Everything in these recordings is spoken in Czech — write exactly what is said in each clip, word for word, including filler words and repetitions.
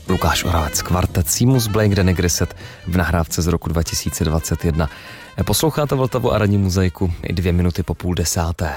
Lukáš Oravec, kvartet Seamus Blake The Negresset v nahrávce z roku dva tisíce dvacet jedna. Posloucháte Vltavu a ranní mozaiku i dvě minuty po půl desáté.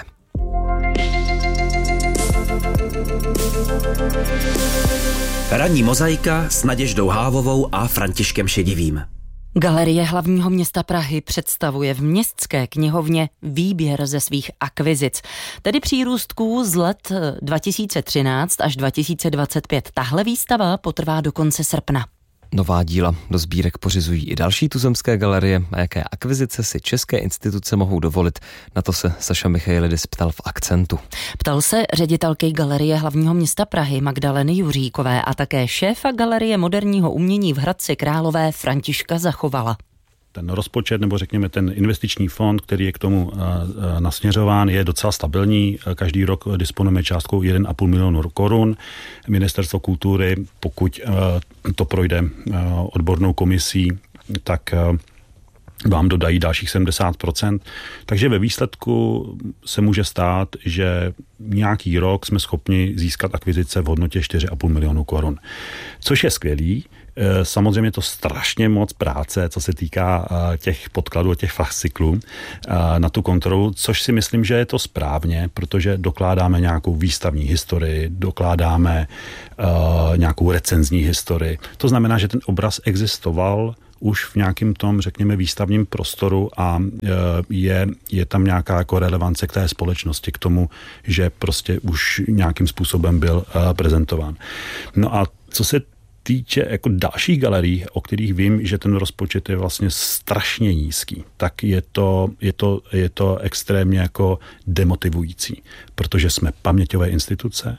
Ranní mozaika s Naděždou Hávovou a Františkem Šedivým. Galerie hlavního města Prahy představuje v Městské knihovně výběr ze svých akvizic, tedy přírůstků z let dva tisíce třináct až dva tisíce dvacet pět. Tahle výstava potrvá do konce srpna. Nová díla do sbírek pořizují i další tuzemské galerie a jaké akvizice si české instituce mohou dovolit. Na to se Saša Michailidis ptal v Akcentu. Ptal se ředitelky Galerie hlavního města Prahy Magdaleny Juříkové a také šéfa Galerie moderního umění v Hradci Králové Františka Zachovala. Ten rozpočet, nebo řekněme ten investiční fond, který je k tomu nasměřován, je docela stabilní. Každý rok disponujeme částkou jeden a půl milionu korun. Ministerstvo kultury, pokud to projde odbornou komisí, tak vám dodají dalších sedmdesát procent. Takže ve výsledku se může stát, že nějaký rok jsme schopni získat akvizice v hodnotě čtyři a půl milionu korun. Což je skvělý. Samozřejmě to strašně moc práce, co se týká těch podkladů, těch fasciklů na tu kontrolu, což si myslím, že je to správně, protože dokládáme nějakou výstavní historii, dokládáme nějakou recenzní historii. To znamená, že ten obraz existoval už v nějakém tom, řekněme, výstavním prostoru a je, je tam nějaká jako relevance k té společnosti, k tomu, že prostě už nějakým způsobem byl prezentován. No a co se týče jako dalších galerií, o kterých vím, že ten rozpočet je vlastně strašně nízký, tak je to, je to, je to extrémně jako demotivující, protože jsme paměťové instituce,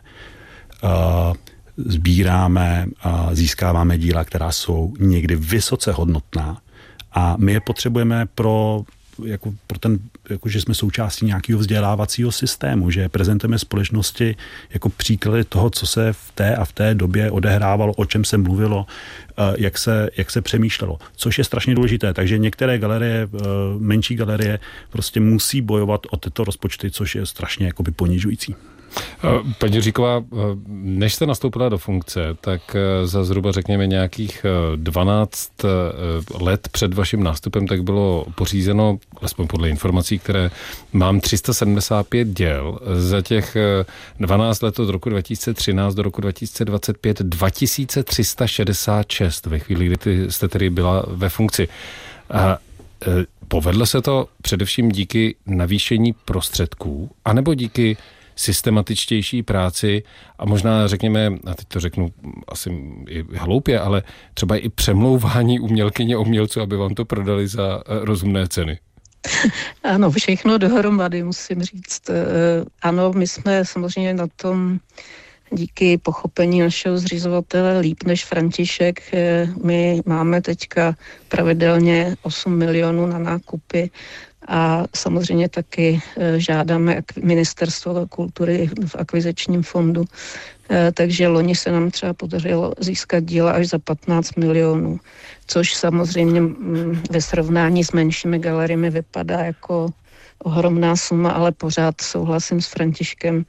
sbíráme a získáváme díla, která jsou někdy vysoce hodnotná a my je potřebujeme pro, jako, pro ten, jako, že jsme součástí nějakého vzdělávacího systému, že prezentujeme společnosti jako příklady toho, co se v té a v té době odehrávalo, o čem se mluvilo, jak se, jak se přemýšlelo, což je strašně důležité. Takže některé galerie, menší galerie prostě musí bojovat o tyto rozpočty, což je strašně jakoby ponižující. Paní Juříková, než jste nastoupila do funkce, tak za zhruba řekněme nějakých dvanáct let před vaším nástupem tak bylo pořízeno, alespoň podle informací, které mám, tři sta sedmdesát pět děl. Za těch dvanáct let od roku dva tisíce třináct do roku dva tisíce dvacet pět dva tisíce tři sta šedesát šest ve chvíli, kdy ty jste tedy byla ve funkci. A povedlo se to především díky navýšení prostředků, anebo díky systematičtější práci a možná řekněme, a teď to řeknu asi i hloupě, ale třeba i přemlouvání umělkyně umělců, aby vám to prodali za rozumné ceny? Ano, všechno dohromady, musím říct. Ano, my jsme samozřejmě na tom díky pochopení našeho zřizovatele líp než František. My máme teďka pravidelně osm milionů na nákupy a samozřejmě taky žádáme Ministerstvo kultury v akvizičním fondu. Takže loni se nám třeba podařilo získat díla až za patnáct milionů, což samozřejmě ve srovnání s menšími galeriemi vypadá jako ohromná suma, ale pořád souhlasím s Františkem.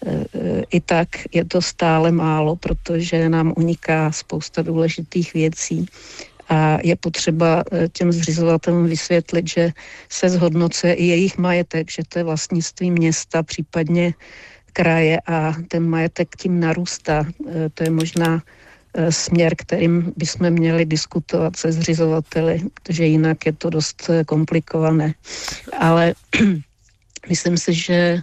I tak je to stále málo, protože nám uniká spousta důležitých věcí. A je potřeba těm zřizovatelům vysvětlit, že se zhodnocuje i jejich majetek, že to je vlastnictví města, případně kraje a ten majetek tím narůstá. To je možná směr, kterým bychom měli diskutovat se zřizovateli, protože jinak je to dost komplikované. Ale myslím si, že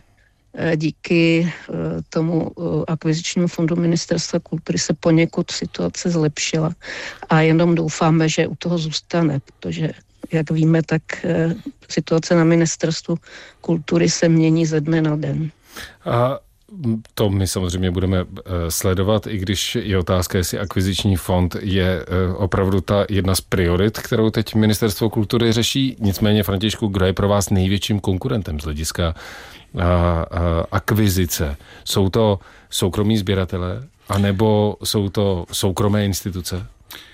díky tomu akvizičnímu fondu Ministerstva kultury se poněkud situace zlepšila a jenom doufáme, že u toho zůstane, protože jak víme, tak situace na Ministerstvu kultury se mění ze dne na den. A to my samozřejmě budeme sledovat, i když je otázka, jestli akviziční fond je opravdu ta jedna z priorit, kterou teď Ministerstvo kultury řeší. Nicméně, Františku, kdo je pro vás největším konkurentem z hlediska a, a, akvizice? Jsou to soukromí sběratelé, anebo jsou to soukromé instituce?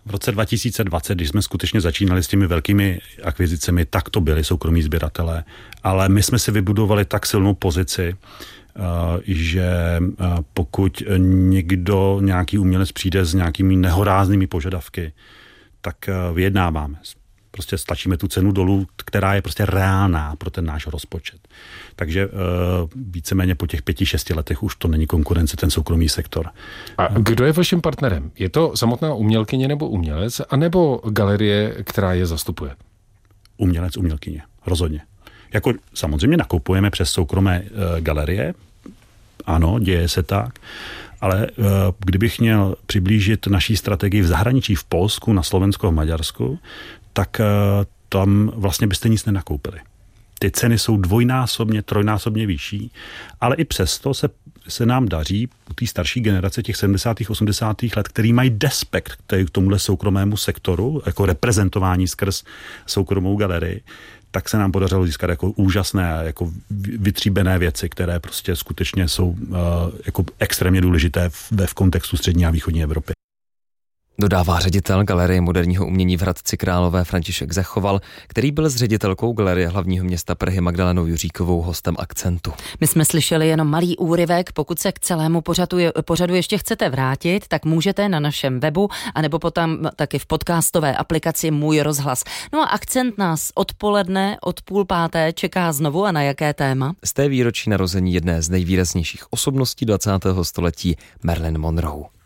V roce dva tisíce dvacet, když jsme skutečně začínali s těmi velkými akvizicemi, tak to byli soukromí sběratelé, ale my jsme si vybudovali tak silnou pozici, že pokud někdo, nějaký umělec přijde s nějakými nehoráznými požadavky, tak vyjednáváme. Prostě stlačíme tu cenu dolů, která je prostě reálná pro ten náš rozpočet. Takže víceméně po těch pěti, šesti letech už to není konkurence, ten soukromý sektor. A kdo je vaším partnerem? Je to samotná umělkyně nebo umělec, anebo galerie, která je zastupuje? Umělec, umělkyně, rozhodně. Jako samozřejmě nakupujeme přes soukromé e, galerie, ano, děje se tak, ale e, kdybych měl přiblížit naší strategii v zahraničí, v Polsku, na Slovensku a v Maďarsku, tak e, tam vlastně byste nic nenakoupili. Ty ceny jsou dvojnásobně, trojnásobně vyšší, ale i přesto se, se nám daří u té starší generace těch sedmdesátých, osmdesátých let, který mají despekt k tomuhle soukromému sektoru, jako reprezentování skrz soukromou galerii, tak se nám podařilo získat jako úžasné, jako vytříbené věci, které prostě skutečně jsou uh, jako extrémně důležité v, v kontextu střední a východní Evropy. Dodává ředitel Galerie moderního umění v Hradci Králové František Zachoval, který byl s ředitelkou Galerie hlavního města Prahy Magdalenou Juříkovou hostem Akcentu. My jsme slyšeli jenom malý úryvek, pokud se k celému pořadu, pořadu ještě chcete vrátit, tak můžete na našem webu, anebo potom taky v podcastové aplikaci Můj rozhlas. No a Akcent nás odpoledne od půl páté čeká znovu a na jaké téma? Z té výročí narození jedné z nejvýraznějších osobností dvacátého století Marilyn Monroe.